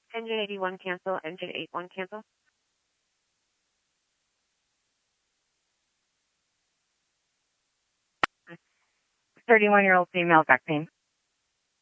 Engine 81 cancel, engine 81 cancel. 31-year-old female, back pain.